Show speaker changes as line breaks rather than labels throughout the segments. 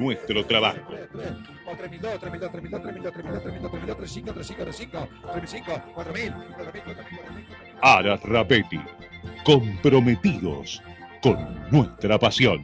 nuestro trabajo.
3.002, 3.002, 3.002, 3.002, 3.002, 3.002, 3.002, 3.500, 3.500, 4.000, 4.000, 4.000.
Aras Rapetti, comprometidos con nuestra pasión.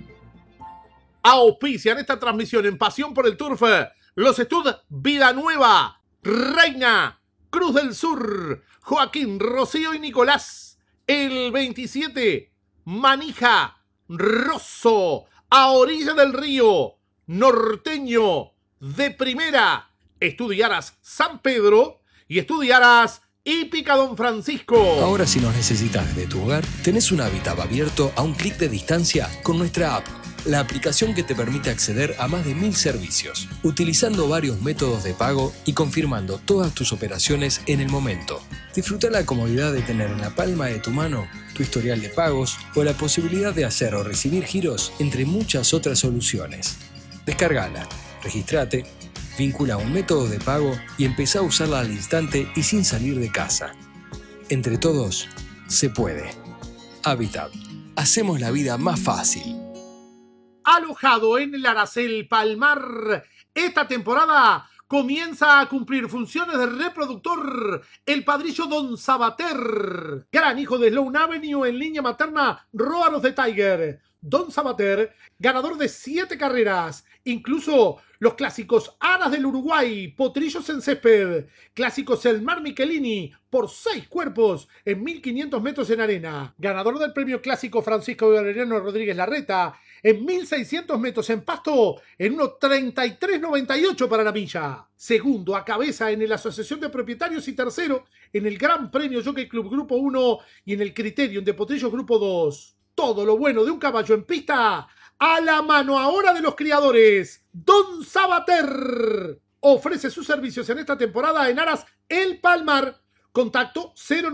Auspician esta transmisión en Pasión por el Turf los Estud Vida Nueva, Reina, Cruz del Sur, Joaquín, Rocío y Nicolás. El 27, Manija, Rosso, a orilla del río, Norteño, de primera, Estudiaras San Pedro y Estudiaras Hípica Don Francisco.
Ahora si nos necesitas desde tu hogar, tenés un hábitat abierto a un clic de distancia con nuestra app. La aplicación que te permite acceder a más de 1000 servicios, utilizando varios métodos de pago y confirmando todas tus operaciones en el momento. Disfruta la comodidad de tener en la palma de tu mano tu historial de pagos o la posibilidad de hacer o recibir giros, entre muchas otras soluciones. Descárgala, registrate, vincula un método de pago y empezá a usarla al instante y sin salir de casa. Entre todos, se puede. Habitat. Hacemos la vida más fácil.
Alojado en el Aracel Palmar, esta temporada comienza a cumplir funciones de reproductor el padrillo Don Sabater, gran hijo de Sloan Avenue en línea materna Róaros de Tiger. Don Sabater, ganador de 7 carreras, incluso los clásicos Aras del Uruguay, Potrillos en Césped, clásicos El Mar Michelini, por 6 cuerpos en 1500 metros en arena, ganador del premio clásico Francisco Valeriano Rodríguez Larreta, en 1600 metros en pasto, en 1:33.98 para la milla. Segundo a cabeza en la Asociación de Propietarios y tercero en el Gran Premio Jockey Club Grupo 1 y en el Criterium de Potrillos Grupo 2. Todo lo bueno de un caballo en pista a la mano ahora de los criadores. Don Sabater ofrece sus servicios en esta temporada en Aras El Palmar. Contacto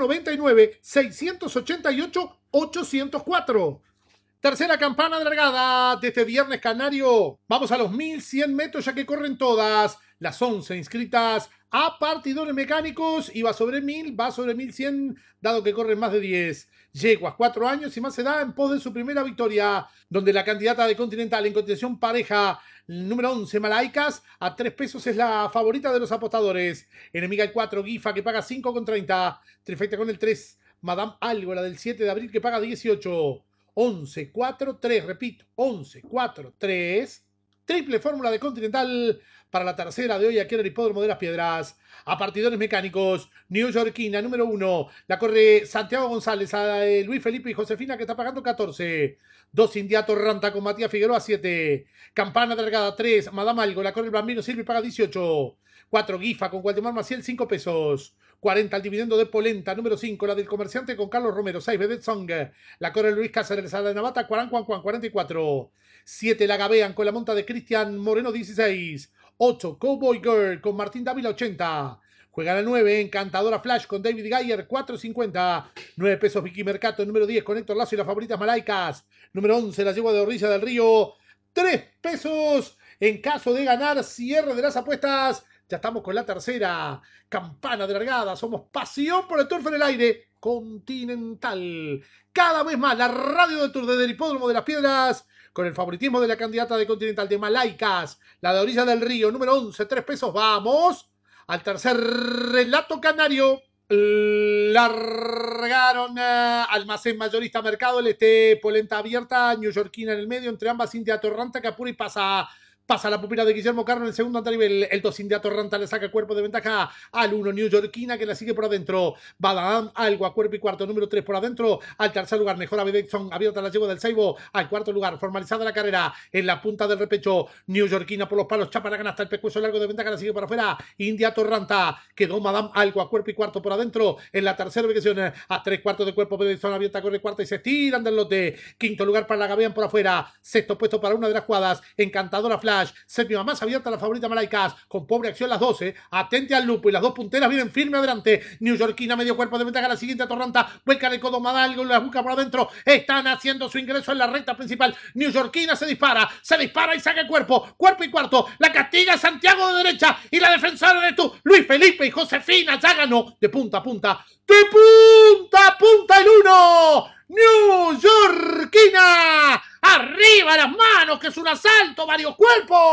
099-688-804. Tercera campana de largada de este viernes canario. Vamos a los 1100 metros ya que corren todas. Las 11 inscritas a partidores mecánicos y va sobre 1000, va sobre 1100, dado que corren más de 10. Yeguas, 4 años y más edad en pos de su primera victoria, donde la candidata de Continental en contención pareja, número 11, Malaicas, a 3 pesos es la favorita de los apostadores. Enemiga el 4, Gifa, que paga 5,30. Trifecta con el 3, Madame Algo, la del 7 de abril, que paga 18. 11, 4, 3, repito, 11, 4, 3. Triple fórmula de Continental para la tercera de hoy aquí en el Hipódromo de las Piedras. A partidores mecánicos, New Yorkina, número 1. La corre Santiago González, a Luis Felipe y Josefina, que está pagando 14. 2, Indiato Ranta con Matías Figueroa, 7. Campana de largada, 3. Madame Algo, la corre el Bambino Silva y paga 18. 4, Gifa con Waldemar Maciel, 5 pesos. 40, el dividendo de Polenta, número 5, la del comerciante con Carlos Romero, 6, Vedette Song, la corre Luis Cáceres, la de Navata, 44. 7, la Gabean con la monta de Cristian Moreno, 16. 8, Cowboy Girl con Martín Dávila, 80. Juega la 9, Encantadora Flash con David Geyer, 4.50. 9 pesos Vicky Mercato, número 10 con Héctor Lazo y las favoritas Malaicas. Número 11, la yegua de Orilla del Río, 3 pesos. En caso de ganar, cierre de las apuestas. Ya estamos con la tercera campana de largada. Somos pasión por el turf en el aire. Continental. Cada vez más la radio del Tour desde el Hipódromo de las Piedras, con el favoritismo de la candidata de Continental de Malaicas, la de Orilla del Río, número 11, 3 pesos. Vamos al tercer relato canario. Largaron Almacén Mayorista Mercado, el Polenta abierta, New Yorkina en el medio, entre ambas Cintia Torranta, que apura y pasa la pupila de Guillermo Carro en el segundo andarivel. El 2, India Torranta, le saca cuerpo de ventaja al 1, New Yorkina, que la sigue por adentro. Badam Algo a cuerpo y cuarto, número 3 por adentro. Al tercer lugar, mejora Bedexon, abierta la yegua del Seibo. Al cuarto lugar, formalizada la carrera en la punta del repecho. New Yorkina por los palos, chapa la canasta, el pescuezo largo de ventaja, la sigue por afuera. India Torranta, quedó Madame Algo a cuerpo y cuarto por adentro. En la tercera ubicación, a 3/4 de cuerpo, Bedexon abierta, corre cuarta y se estiran del lote. Quinto lugar para la Gabean por afuera. Sexto puesto para una de las jugadas, Encantadora Flash. Séptima más abierta la favorita Malaicas, con pobre acción las 12. Atente al lupo y las dos punteras vienen firme adelante. New Yorkina, medio cuerpo de ventaja, la siguiente Torranta, vuelca el codo Madalgo, la busca por adentro. Están haciendo su ingreso en la recta principal. New Yorkina se dispara y saca el cuerpo y cuarto. La castiga Santiago de derecha y la defensora de tú, Luis Felipe y Josefina, ya ganó de punta a punta. De punta a punta el 1. New Yorkina. Arriba las manos, que es un asalto, varios cuerpos.